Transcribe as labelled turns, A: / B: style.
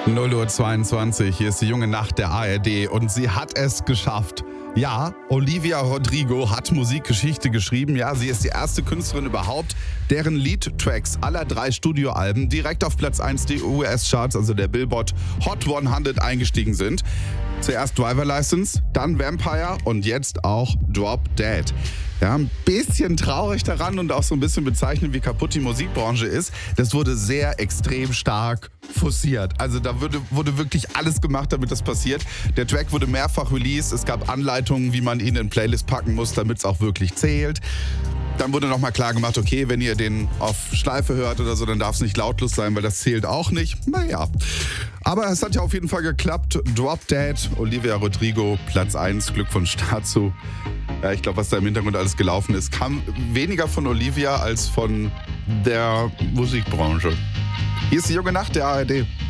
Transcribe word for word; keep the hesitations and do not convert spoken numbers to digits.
A: null Uhr zweiundzwanzig, hier ist die junge Nacht der A R D und sie hat es geschafft. Ja, Olivia Rodrigo hat Musikgeschichte geschrieben. Ja, sie ist die erste Künstlerin überhaupt, deren Lead-Tracks aller drei Studioalben direkt auf Platz eins der U S-Charts, also der Billboard Hot hundert, eingestiegen sind. Zuerst Driver License, dann Vampire und jetzt auch Drop Dead. Ja, ein bisschen traurig daran und auch so ein bisschen bezeichnend, wie kaputt die Musikbranche ist. Das wurde sehr extrem stark forciert. Also da wurde, wurde wirklich alles gemacht, damit das passiert. Der Track wurde mehrfach released. Es gab Anleitungen, wie man ihn in Playlist packen muss, damit es auch wirklich zählt. Dann wurde nochmal klar gemacht, okay, wenn ihr den auf Schleife hört oder so, dann darf es nicht lautlos sein, weil das zählt auch nicht. Naja, aber es hat ja auf jeden Fall geklappt. Drop Dead, Olivia Rodrigo, Platz eins, Glückwunsch dazu. Ja, ich glaube, was da im Hintergrund alles gelaufen ist, kam weniger von Olivia als von der Musikbranche. Hier ist die junge Nacht der A R D.